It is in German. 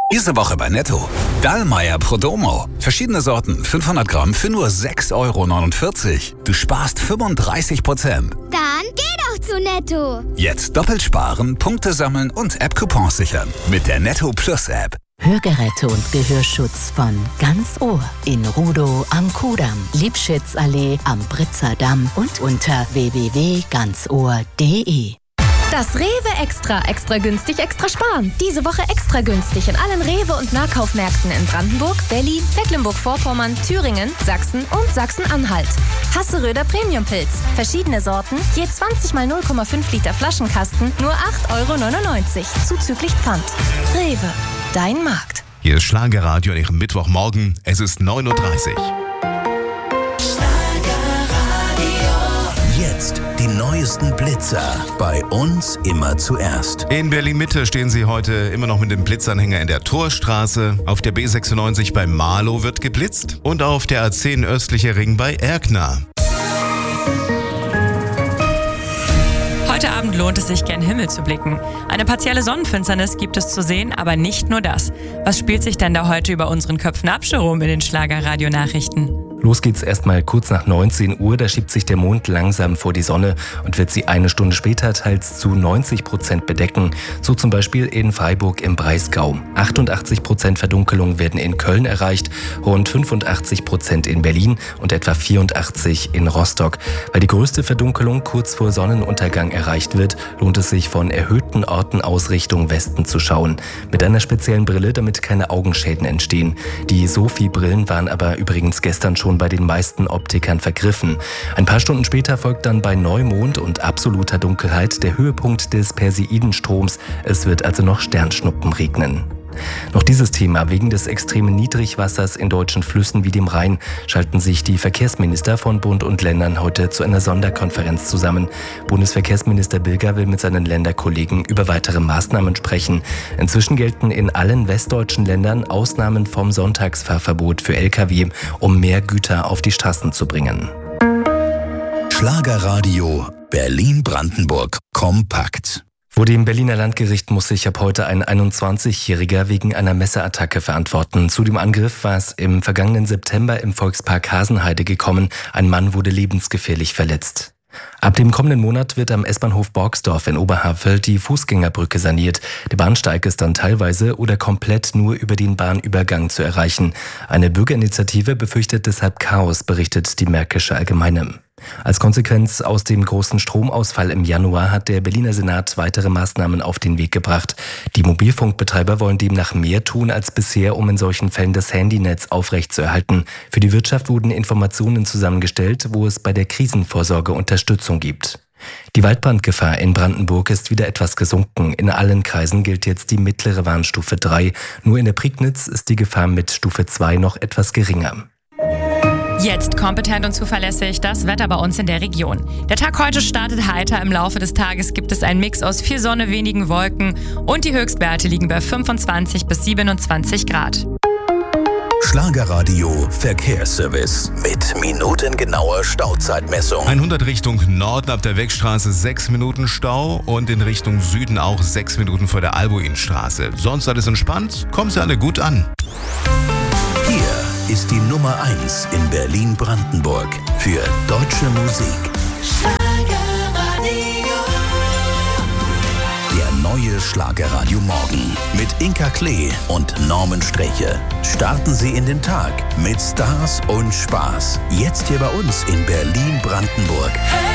Diese Woche bei Netto. Dallmayr Prodomo. Verschiedene Sorten, 500 Gramm für nur 6,49 €. Du sparst 35%. Dann geh doch zu Netto. Jetzt doppelt sparen, Punkte sammeln und App-Coupons sichern. Mit der Netto Plus App. Hörgeräte und Gehörschutz von Ganz Ohr in Rudow am Kudamm, Liebschitzallee am Britzer Damm und unter www.ganzohr.de. Das Rewe Extra günstig, extra sparen. Diese Woche extra günstig in allen Rewe- und Nahkaufmärkten in Brandenburg, Berlin, Mecklenburg-Vorpommern, Thüringen, Sachsen und Sachsen-Anhalt. Hasseröder Premiumpilz. Verschiedene Sorten, je 20 mal 0,5 Liter Flaschenkasten, nur 8,99 € zuzüglich Pfand. Rewe, dein Markt. Hier ist Schlagerradio an Ihrem Mittwochmorgen. Es ist 9:30 Uhr. Jetzt die neuesten Blitzer. Bei uns immer zuerst. In Berlin-Mitte stehen Sie heute immer noch mit dem Blitzanhänger in der Torstraße. Auf der B96 bei Marlow wird geblitzt. Und auf der A10 östlicher Ring bei Erkner. Heute Abend lohnt es sich, gen Himmel zu blicken. Eine partielle Sonnenfinsternis gibt es zu sehen, aber nicht nur das. Was spielt sich denn da heute über unseren Köpfen ab, Jerome, in den Schlager-Radio-Nachrichten? Los geht's erstmal kurz nach 19 Uhr, da schiebt sich der Mond langsam vor die Sonne und wird sie eine Stunde später teils zu 90% bedecken. So zum Beispiel in Freiburg im Breisgau. 88% Verdunkelung werden in Köln erreicht, rund 85% in Berlin und etwa 84% in Rostock. Weil die größte Verdunkelung kurz vor Sonnenuntergang erreicht wird, lohnt es sich von erhöhten Orten aus Richtung Westen zu schauen. Mit einer speziellen Brille, damit keine Augenschäden entstehen. Die Sophie-Brillen waren aber übrigens gestern schon bei den meisten Optikern vergriffen. Ein paar Stunden später folgt dann bei Neumond und absoluter Dunkelheit der Höhepunkt des Perseidenstroms. Es wird also noch Sternschnuppen regnen. Noch dieses Thema: Wegen des extremen Niedrigwassers in deutschen Flüssen wie dem Rhein schalten sich die Verkehrsminister von Bund und Ländern heute zu einer Sonderkonferenz zusammen. Bundesverkehrsminister Bilger will mit seinen Länderkollegen über weitere Maßnahmen sprechen. Inzwischen gelten in allen westdeutschen Ländern Ausnahmen vom Sonntagsfahrverbot für Lkw, um mehr Güter auf die Straßen zu bringen. Schlagerradio Berlin-Brandenburg kompakt. Vor dem Berliner Landgericht muss sich ab heute ein 21-Jähriger wegen einer Messerattacke verantworten. Zu dem Angriff war es im vergangenen September im Volkspark Hasenheide gekommen. Ein Mann wurde lebensgefährlich verletzt. Ab dem kommenden Monat wird am S-Bahnhof Borgsdorf in Oberhavel die Fußgängerbrücke saniert. Der Bahnsteig ist dann teilweise oder komplett nur über den Bahnübergang zu erreichen. Eine Bürgerinitiative befürchtet deshalb Chaos, berichtet die Märkische Allgemeine. Als Konsequenz aus dem großen Stromausfall im Januar hat der Berliner Senat weitere Maßnahmen auf den Weg gebracht. Die Mobilfunkbetreiber wollen demnach mehr tun als bisher, um in solchen Fällen das Handynetz aufrechtzuerhalten. Für die Wirtschaft wurden Informationen zusammengestellt, wo es bei der Krisenvorsorge Unterstützung gibt. Die Waldbrandgefahr in Brandenburg ist wieder etwas gesunken. In allen Kreisen gilt jetzt die mittlere Warnstufe 3. Nur in der Prignitz ist die Gefahr mit Stufe 2 noch etwas geringer. Jetzt kompetent und zuverlässig das Wetter bei uns in der Region. Der Tag heute startet heiter. Im Laufe des Tages gibt es einen Mix aus viel Sonne, wenigen Wolken und die Höchstwerte liegen bei 25 bis 27 Grad. Schlagerradio Verkehrsservice mit minutengenauer Stauzeitmessung. 100 Richtung Norden ab der Wegstraße 6 Minuten Stau und in Richtung Süden auch 6 Minuten vor der Albuinstraße. Sonst alles entspannt, kommen Sie alle gut an. Hier ist die Nummer 1 in Berlin-Brandenburg für deutsche Musik. Schlagerradio. Der neue Schlagerradio Morgen mit Inka Klee und Norman Streche. Starten Sie in den Tag mit Stars und Spaß. Jetzt hier bei uns in Berlin-Brandenburg.